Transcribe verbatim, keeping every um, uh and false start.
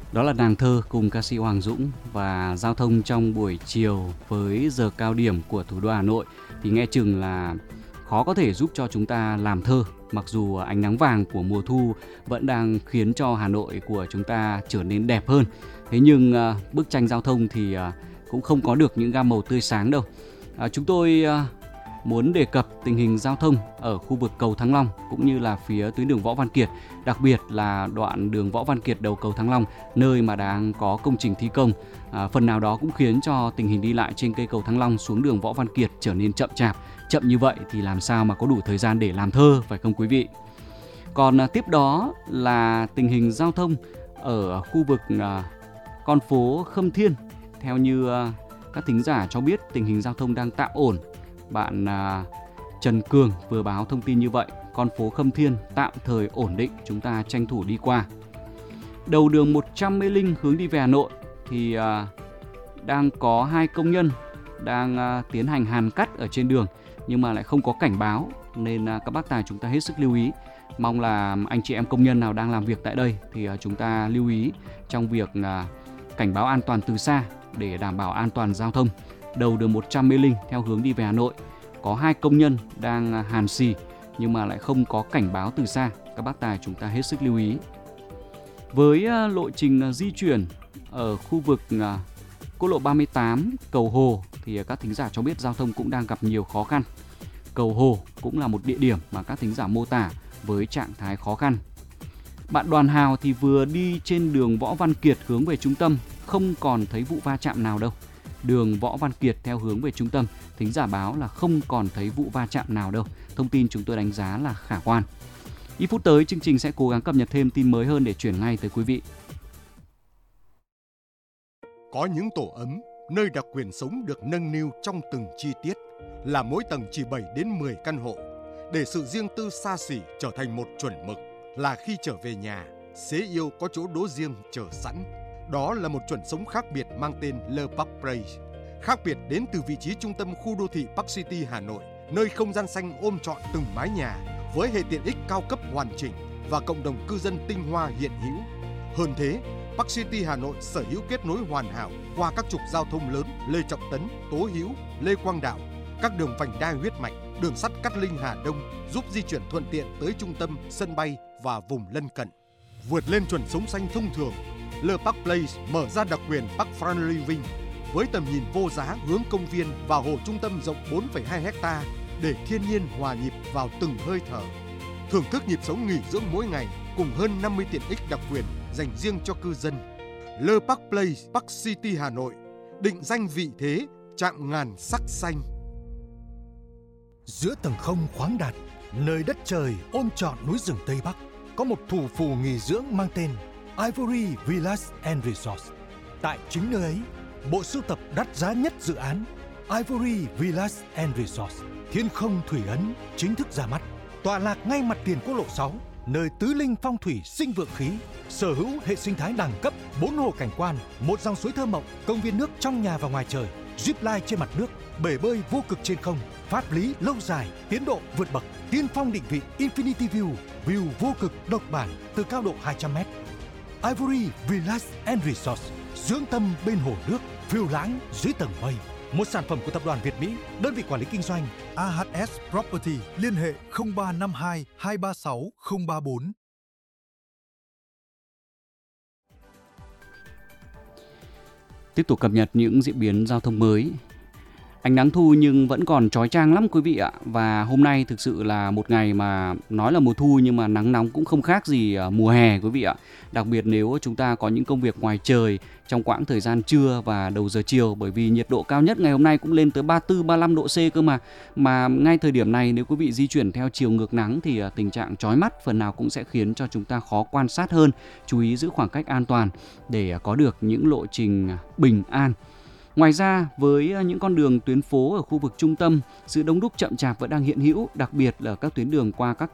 Đó là Nàng Thơ cùng ca sĩ Hoàng Dũng. Và giao thông trong buổi chiều với giờ cao điểm của thủ đô Hà Nội thì nghe chừng là khó có thể giúp cho chúng ta làm thơ. Mặc dù ánh nắng vàng của mùa thu vẫn đang khiến cho Hà Nội của chúng ta trở nên đẹp hơn. Thế nhưng à, bức tranh giao thông thì à, cũng không có được những gam màu tươi sáng đâu. À, chúng tôi à, muốn đề cập tình hình giao thông ở khu vực cầu Thăng Long cũng như là phía tuyến đường Võ Văn Kiệt, đặc biệt là đoạn đường Võ Văn Kiệt đầu cầu Thăng Long, nơi mà đang có công trình thi công. À, phần nào đó cũng khiến cho tình hình đi lại trên cây cầu Thăng Long xuống đường Võ Văn Kiệt trở nên chậm chạp. Chậm như vậy thì làm sao mà có đủ thời gian để làm thơ, phải không quý vị? Còn à, tiếp đó là tình hình giao thông ở khu vực à, con phố Khâm Thiên. Theo như à, các thính giả cho biết, tình hình giao thông đang tạm ổn. Bạn à, Trần Cường vừa báo thông tin như vậy. Con phố Khâm Thiên tạm thời ổn định, chúng ta tranh thủ đi qua. Đầu đường một trăm Mê Linh hướng đi về Hà Nội thì à, đang có hai công nhân đang à, tiến hành hàn cắt ở trên đường, nhưng mà lại không có cảnh báo, nên à, các bác tài chúng ta hết sức lưu ý. Mong là anh chị em công nhân nào đang làm việc tại đây thì à, chúng ta lưu ý trong việc à, cảnh báo an toàn từ xa để đảm bảo an toàn giao thông. Đầu đường một trăm Mê Linh theo hướng đi về Hà Nội có hai công nhân đang hàn xì nhưng mà lại không có cảnh báo từ xa. Các bác tài chúng ta hết sức lưu ý. Với lộ trình di chuyển ở khu vực quốc lộ ba mươi tám, cầu Hồ thì các thính giả cho biết giao thông cũng đang gặp nhiều khó khăn. Cầu Hồ cũng là một địa điểm mà các thính giả mô tả với trạng thái khó khăn. Bạn Đoàn Hào thì vừa đi trên đường Võ Văn Kiệt hướng về trung tâm, không còn thấy vụ va chạm nào đâu. Đường Võ Văn Kiệt theo hướng về trung tâm, thính giả báo là không còn thấy vụ va chạm nào đâu. Thông tin chúng tôi đánh giá là khả quan. Ít phút tới, chương trình sẽ cố gắng cập nhật thêm tin mới hơn để chuyển ngay tới quý vị. Có những tổ ấm, nơi đặc quyền sống được nâng niu trong từng chi tiết, là mỗi tầng chỉ bảy đến mười căn hộ, để sự riêng tư xa xỉ trở thành một chuẩn mực, là khi trở về nhà, xế yêu có chỗ đỗ riêng chờ sẵn. Đó là một chuẩn sống khác biệt mang tên Le Parc Place. Khác biệt đến từ vị trí trung tâm khu đô thị Park City Hà Nội, nơi không gian xanh ôm trọn từng mái nhà với hệ tiện ích cao cấp hoàn chỉnh và cộng đồng cư dân tinh hoa hiện hữu. Hơn thế, Park City Hà Nội sở hữu kết nối hoàn hảo qua các trục giao thông lớn Lê Trọng Tấn, Tố Hữu, Lê Quang Đạo, các đường vành đai huyết mạch, đường sắt Cát Linh Hà Đông giúp di chuyển thuận tiện tới trung tâm, sân bay và vùng lân cận. Vượt lên chuẩn sống xanh thông thường, Le Parc Place mở ra đặc quyền Park Front Living với tầm nhìn vô giá hướng công viên và hồ trung tâm rộng bốn phẩy hai héc ta để thiên nhiên hòa nhịp vào từng hơi thở. Thưởng thức nhịp sống nghỉ dưỡng mỗi ngày cùng hơn năm mươi tiện ích đặc quyền dành riêng cho cư dân. Le Parc Place, Park City Hà Nội, định danh vị thế chạm ngàn sắc xanh. Giữa tầng không khoáng đạt, nơi đất trời ôm trọn núi rừng Tây Bắc, có một thủ phủ nghỉ dưỡng mang tên Ivory Villas and Resorts. Tại chính nơi ấy, bộ sưu tập đắt giá nhất dự án Ivory Villas and Resorts Thiên Không Thủy Ấn chính thức ra mắt. Tọa lạc ngay mặt tiền quốc lộ sáu, nơi tứ linh phong thủy sinh vượng khí, sở hữu hệ sinh thái đẳng cấp, bốn hồ cảnh quan, một dòng suối thơ mộng, công viên nước trong nhà và ngoài trời, zip line trên mặt nước, bể bơi vô cực trên không, pháp lý lâu dài, tiến độ vượt bậc, tiên phong định vị Infinity View, view vô cực độc bản từ cao độ hai trăm mét. Ivory Villas and Resorts, dưỡng tâm bên hồ nước, phiêu lãng dưới tầng mây. Một sản phẩm của tập đoàn Việt Mỹ, đơn vị quản lý kinh doanh a hát ét Property, liên hệ không ba năm hai hai ba sáu không ba bốn. Tiếp tục cập nhật những diễn biến giao thông mới. Ánh nắng thu nhưng vẫn còn chói chang lắm quý vị ạ. Và hôm nay thực sự là một ngày mà nói là mùa thu nhưng mà nắng nóng cũng không khác gì mùa hè quý vị ạ. Đặc biệt nếu chúng ta có những công việc ngoài trời trong quãng thời gian trưa và đầu giờ chiều, bởi vì nhiệt độ cao nhất ngày hôm nay cũng lên tới ba mươi tư ba mươi lăm độ C cơ mà. Mà ngay thời điểm này nếu quý vị di chuyển theo chiều ngược nắng thì tình trạng chói mắt phần nào cũng sẽ khiến cho chúng ta khó quan sát hơn. Chú ý giữ khoảng cách an toàn để có được những lộ trình bình an. Ngoài ra, với những con đường tuyến phố ở khu vực trung tâm, sự đông đúc chậm chạp vẫn đang hiện hữu, đặc biệt là các tuyến đường qua các